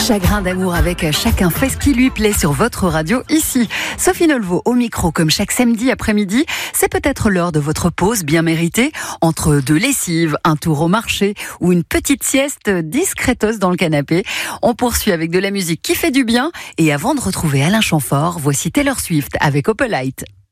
Chagrin d'amour avec Chacun fait ce qui lui plaît sur votre radio ici. Sophie Nolvo au micro comme chaque samedi après-midi. C'est peut-être l'heure de votre pause bien méritée entre deux lessives, un tour au marché ou une petite sieste discretos dans le canapé. On poursuit avec de la musique qui fait du bien et avant de retrouver Alain Chamfort, voici Taylor Swift avec Opalite.